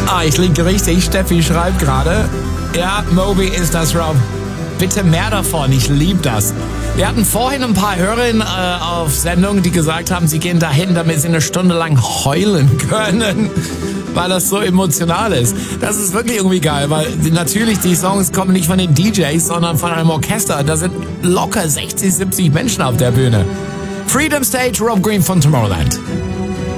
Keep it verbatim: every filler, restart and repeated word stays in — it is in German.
Ah, ich liege richtig. Steffi schreibt gerade. Ja, Moby ist das, Rob. Bitte mehr davon. Ich liebe das. Wir hatten vorhin ein paar Hörerinnen äh, auf Sendung, die gesagt haben, sie gehen dahin, damit sie eine Stunde lang heulen können, weil das so emotional ist. Das ist wirklich irgendwie geil, weil die, natürlich die Songs kommen nicht von den D Js, sondern von einem Orchester. Da sind locker sechzig, siebzig Menschen auf der Bühne. Freedom Stage, Rob Green von Tomorrowland.